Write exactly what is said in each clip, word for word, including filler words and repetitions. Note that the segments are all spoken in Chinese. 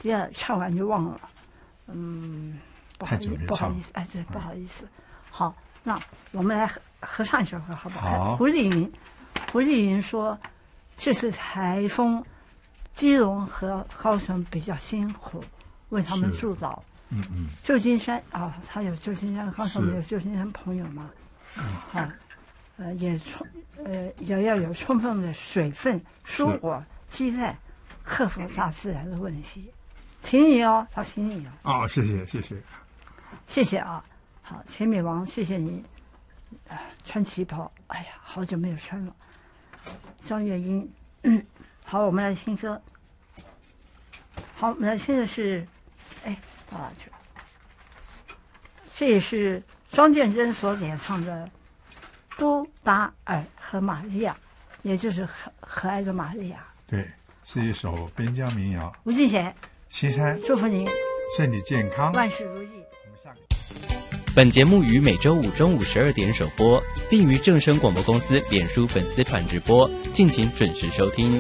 第二唱完就忘了，嗯，不好意思，不好意思，哎，对，不好意思。好，那我们来合合唱一首歌，好不好？ 好。 胡丽云，胡丽云说，这次台风，基隆和高雄比较辛苦，为他们祝祷。 嗯嗯。 旧金山啊、哦，他有旧金山，高雄没有旧金山朋友嘛？嗯，好，呃，也充呃也要有充分的水分、蔬果、鸡蛋，克服大自然的问题。请你哦，他请你哦。哦，谢谢谢谢， 谢谢啊。好，钱美王，谢谢你。啊，穿旗袍，哎呀，好久没有穿了。张月英，嗯，好，我们来听歌。好，我们来听的是，哎，到哪去了？这也是庄建珍所演唱的《都达尔和玛利亚》，也就是可可爱的玛利亚。 对，是一首边疆民谣。 吴敬贤， 西山， 祝福您身体健康， 万事如意。 我们下个。 本节目于每周五中午十二点首播，并于正声广播公司脸书粉丝团直播，敬请准时收听。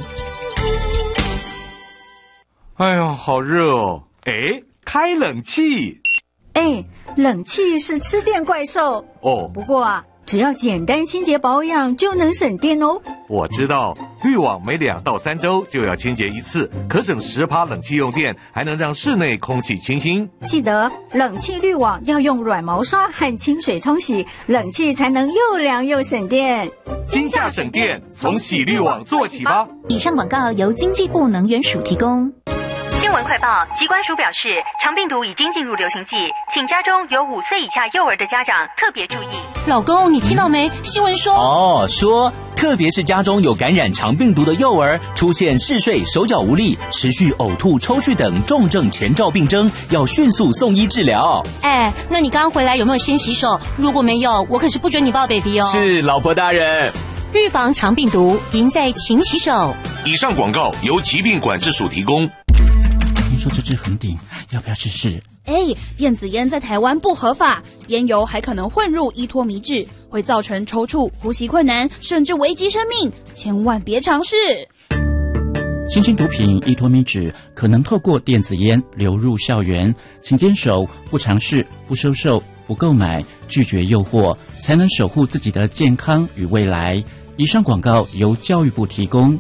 哎呦，好热哦！哎，开冷气。 哎，冷气是吃电怪兽哦。 不过啊，只要简单清洁保养就能省电哦。 我知道，滤网每两到三周就要清洁一次，可省十趴冷气用电，还能让室内空气清新。 记得冷气滤网要用软毛刷和清水冲洗，冷气才能又凉又省电。 今夏省电，从洗滤网做起吧。 以上广告由经济部能源署提供。 新闻快报，疾管署表示，肠病毒已经进入流行季，请家中有五岁以下幼儿的家长特别注意。 老公，你听到没？新闻说哦，说特别是家中有感染肠病毒的幼儿，出现嗜睡、手脚无力、持续呕吐、抽搐等重症前兆病征，要迅速送医治疗。 哎，那你刚刚回来有没有先洗手？如果没有，我可是不准你抱 baby 哦。 是，老婆大人。 预防肠病毒，赢在勤洗手。 以上广告由疾病管制署提供。 听说这支很顶，要不要试试？ 哎，电子烟在台湾不合法，烟油还可能混入依托米酯，会造成抽搐、呼吸困难，甚至危及生命，千万别尝试。 新型毒品依托米酯可能透过电子烟流入校园，请坚守不尝试、不收受、不购买、拒绝诱惑，才能守护自己的健康与未来。以上广告由教育部提供。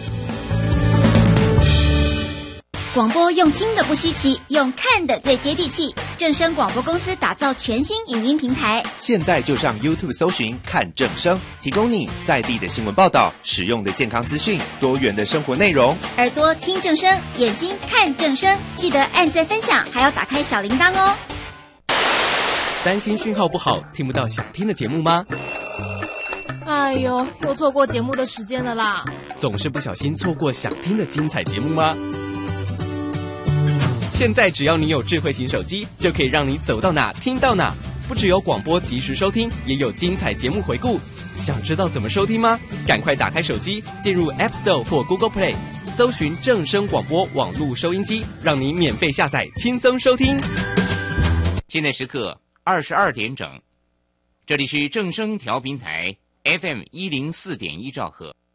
广播用听的不稀奇，用看的最接地气。正声广播公司打造全新影音平台， 现在就上 YouTube 搜寻看正声，提供你在地的新闻报道、实用的健康资讯、多元的生活内容。 耳朵听正声，眼睛看正声，记得按赞分享，还要打开小铃铛哦。 担心讯号不好，听不到想听的节目吗？ 哎呦，又错过节目的时间了啦！ 总是不小心错过想听的精彩节目吗？现在只要你有智慧型手机，就可以让你走到哪听到哪。不只有广播及时收听，也有精彩节目回顾。想知道怎么收听吗？赶快打开手机，进入 App Store 或 Google Play， 搜寻正声广播网络收音机，让你免费下载，轻松收听。 现在时刻二十二点整，这里是正声调频台 F M 一零四点一兆赫。